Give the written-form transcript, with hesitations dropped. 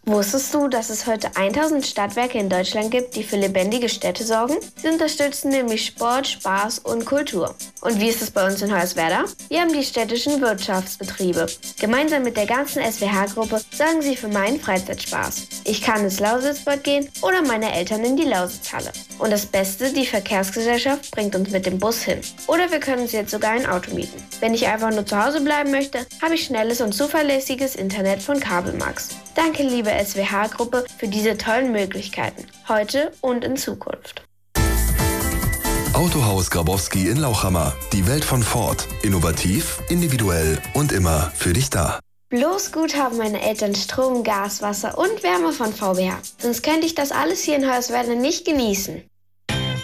Wusstest du, dass es heute 1000 Stadtwerke in Deutschland gibt, die für lebendige Städte sorgen? Sie unterstützen nämlich Sport, Spaß und Kultur. Und wie ist es bei uns in Hoyerswerda? Wir haben die städtischen Wirtschaftsbetriebe. Gemeinsam mit der ganzen SWH-Gruppe sorgen sie für meinen Freizeitspaß. Ich kann ins Lausitzbad gehen oder meine Eltern in die Lausitzhalle. Und das Beste, die Verkehrsgesellschaft bringt uns mit dem Bus hin. Oder wir können uns jetzt sogar ein Auto mieten. Wenn ich einfach nur zu Hause bleiben möchte, habe ich schnelles und zuverlässiges Internet von Kabelmax. Danke, liebe SWH-Gruppe, für diese tollen Möglichkeiten, heute und in Zukunft. Autohaus Grabowski in Lauchhammer. Die Welt von Ford. Innovativ, individuell und immer für dich da. Bloß gut haben meine Eltern Strom, Gas, Wasser und Wärme von VBH. Sonst könnte ich das alles hier in Hoyerswerda nicht genießen.